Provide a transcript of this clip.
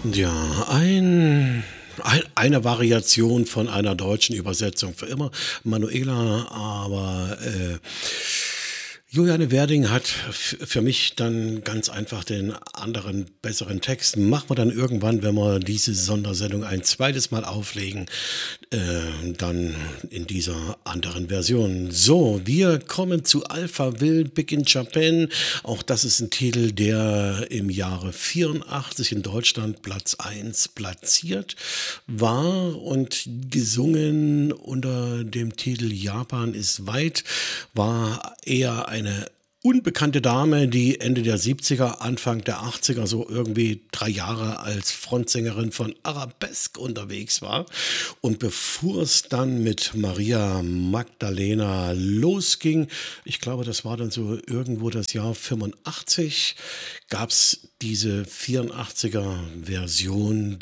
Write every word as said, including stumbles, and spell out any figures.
Ja, ein ein eine Variation von einer deutschen Übersetzung für immer, Manuela, aber, äh, Juliane Werding hat f für mich dann ganz einfach den anderen, besseren Text. Machen wir dann irgendwann, wenn wir diese Sondersendung ein zweites Mal auflegen, äh, dann in dieser anderen Version. So, wir kommen zu Alphaville, Big in Japan. Auch das ist ein Titel, der im Jahre vierundachtzig in Deutschland Platz eins platziert war und gesungen unter dem Titel „Japan ist weit", war eher eine unbekannte Dame, die Ende der siebziger, Anfang der achtziger so irgendwie drei Jahre als Frontsängerin von Arabesque unterwegs war. Und bevor es dann mit Maria Magdalena losging, ich glaube, das war dann so irgendwo das Jahr fünfundachtzig, gab's diese vierundachtziger Version,